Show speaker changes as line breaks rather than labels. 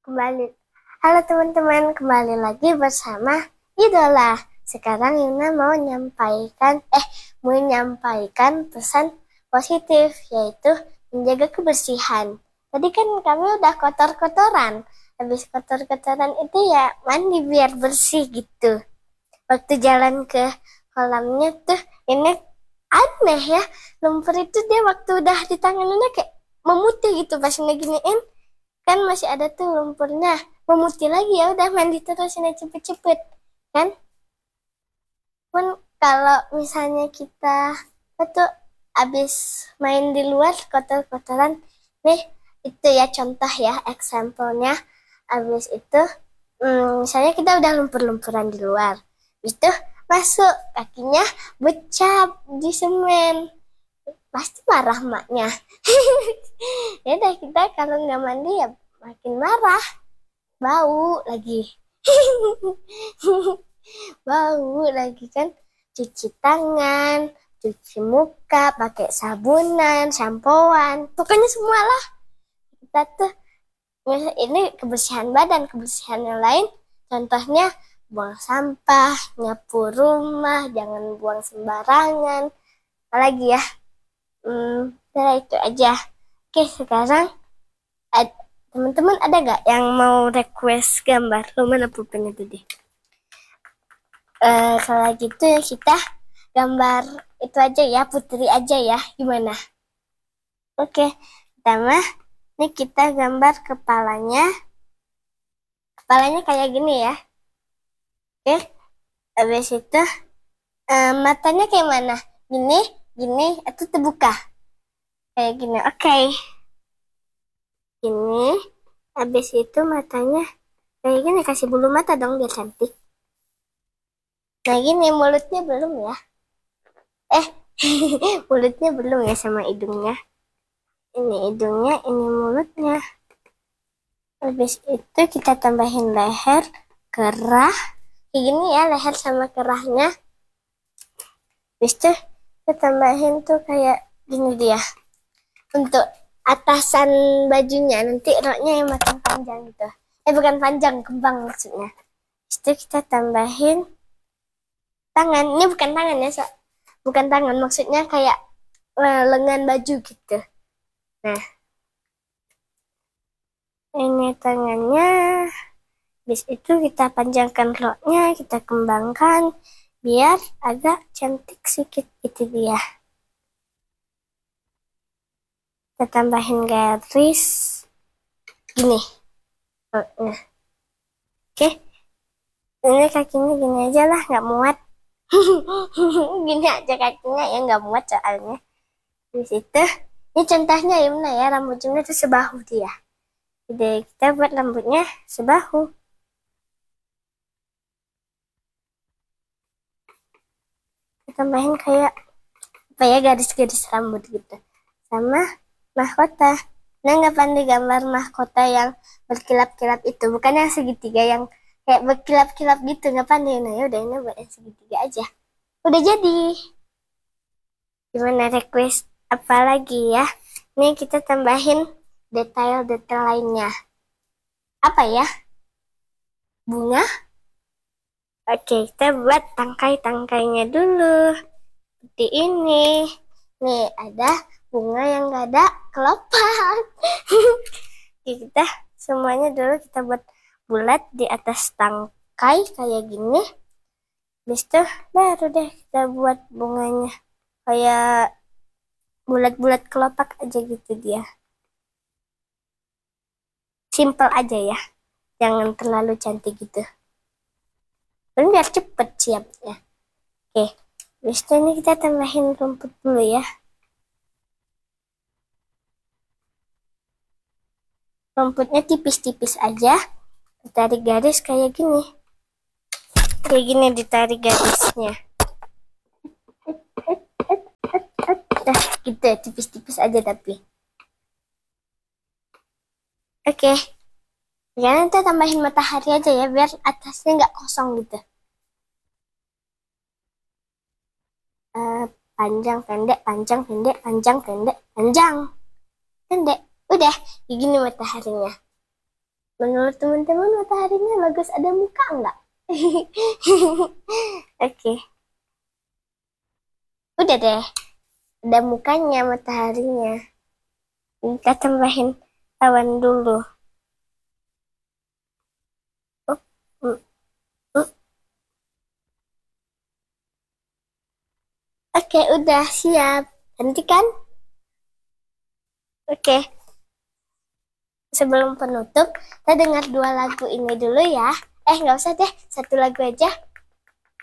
Kembali. Halo teman-teman, kembali lagi bersama Idola. Sekarang Yuna mau menyampaikan pesan positif, yaitu menjaga kebersihan. Tadi kan kami udah kotor-kotoran. Habis kotor-kotoran itu ya mandi biar bersih gitu. Waktu jalan ke kolamnya tuh ini aneh ya. Lumpur itu dia waktu udah di tangannya kayak memutih gitu pas ngeginiin. Kan masih ada tuh lumpurnya, memutih lagi, ya udah mandi terus ini cepet-cepet kan. Pun kalau misalnya kita itu abis main di luar kotor-kotoran nih, itu ya contoh ya example-nya. Abis itu misalnya kita udah lumpur-lumpuran di luar, itu masuk kakinya becap di semen, pasti marah maknya. Ya udah, kita kalau nggak mandi ya makin marah, bau lagi. Bau lagi kan. Cuci tangan, cuci muka pakai sabunan, sampoan, pokoknya semua lah. Kita tuh ini kebersihan badan. Kebersihan yang lain contohnya buang sampah, nyapu rumah, jangan buang sembarangan. Apalagi ya, udah itu aja. Oke, sekarang teman-teman ada gak yang mau request gambar? Lo mana pulpennya tadi? Kalau gitu ya kita gambar itu aja ya, Putri aja ya. Gimana? Oke, pertama ini kita gambar kepalanya. Kepalanya kayak gini ya. Oke, habis itu matanya kayak mana? Gini, gini, atau terbuka? Kayak gini, oke. Gini, habis itu matanya kayak gini, kasih bulu mata dong biar cantik. Nah gini, mulutnya belum ya. Mulutnya belum ya sama hidungnya. Ini hidungnya, ini mulutnya. Habis itu kita tambahin leher, kerah. Kayak gini ya leher sama kerahnya. Habis itu kita tambahin tuh kayak gini dia. Untuk atasan bajunya, nanti roknya yang makin panjang gitu. Bukan panjang, kembang maksudnya. Habis itu kita tambahin tangan. Ini bukan tangan ya, bukan tangan, maksudnya kayak lengan baju gitu. Nah, ini tangannya. Habis itu kita panjangkan roknya, kita kembangkan biar agak cantik sedikit, itu dia. Kita tambahin garis gini roknya. Oke, ini kakinya gini aja lah, nggak muat. Gini aja kakinya ya, nggak muat soalnya. Di situ ini contohnya ya, mana ya, rambutnya itu sebahu dia. Jadi kita buat rambutnya sebahu. Kita tambahin kayak apa ya, garis-garis rambut gitu. Sama mahkota. Nah, nggak pandai gambar mahkota yang berkilap-kilap itu, bukan yang segitiga yang kayak berkilap-kilap gitu, nggak pandai. Nah ya udah, ini buat yang segitiga aja. Udah jadi. Gimana, request apa lagi ya? Nih kita tambahin detail-detail lainnya. Apa ya? Bunga? Oke, kita buat tangkai-tangkainya dulu. Seperti ini. Nih ada bunga yang gak ada kelopak. Oke, kita semuanya dulu kita buat bulat di atas tangkai kayak gini. Habis itu baru deh kita buat bunganya kayak bulat-bulat kelopak aja gitu dia. Simple aja ya, jangan terlalu cantik gitu. Dan biar cepet siapnya. Oke, habis itu ini kita tambahin rumput dulu ya. Rumputnya tipis-tipis aja, ditarik garis kayak gini. Kayak gini ditarik garisnya. Nah, gitu ya, tipis-tipis aja tapi. Oke. Jangan kita tambahin matahari aja ya, biar atasnya nggak kosong gitu. Panjang, pendek, panjang, pendek, panjang, pendek, panjang, pendek. Udah, kayak gini mataharinya. Menurut teman-teman mataharinya bagus ada muka enggak? Oke, udah deh. Ada mukanya mataharinya. Kita tambahin awan dulu. Oh, mm, mm. Oke, udah siap. Hentikan. Oke, sebelum penutup, kita dengar dua lagu ini dulu ya. Nggak usah deh, satu lagu aja.